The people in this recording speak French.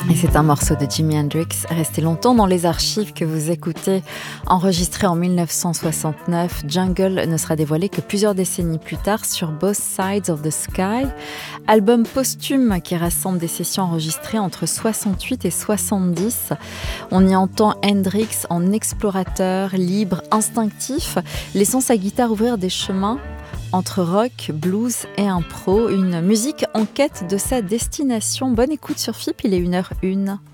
Et c'est un morceau de Jimi Hendrix, resté longtemps dans les archives que vous écoutez, enregistré en 1969. Jungle ne sera dévoilé que plusieurs décennies plus tard sur Both Sides of the Sky, album posthume qui rassemble des sessions enregistrées entre 68 et 70. On y entend Hendrix en explorateur, libre, instinctif, laissant sa guitare ouvrir des chemins entre rock, blues et impro, une musique en quête de sa destination. Bonne écoute sur FIP, il est 1h01.